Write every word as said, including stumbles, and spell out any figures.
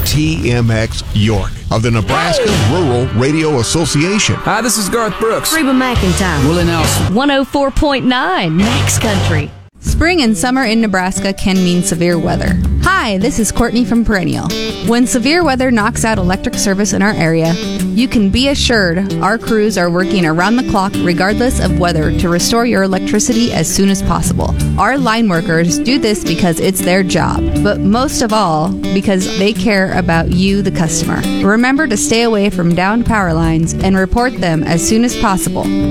T M X York of the Nebraska Rural Radio Association. Hi, this is Garth Brooks. Reba McEntire. Willie Nelson. one oh four point nine Max Country. Spring and summer in Nebraska can mean severe weather. Hi, this is Courtney from Perennial. When severe weather knocks out electric service in our area, you can be assured our crews are working around the clock regardless of weather to restore your electricity as soon as possible. Our line workers do this because it's their job, but most of all because they care about you, the customer. Remember to stay away from downed power lines and report them as soon as possible.